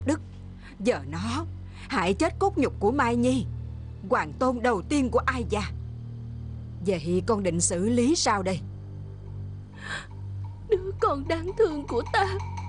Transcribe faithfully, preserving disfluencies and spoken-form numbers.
đức. Giờ nó hại chết cốt nhục của Mai Nhi, hoàng tôn đầu tiên của Ai Gia. Vậy con định xử lý sao đây? Đứa con đáng thương của ta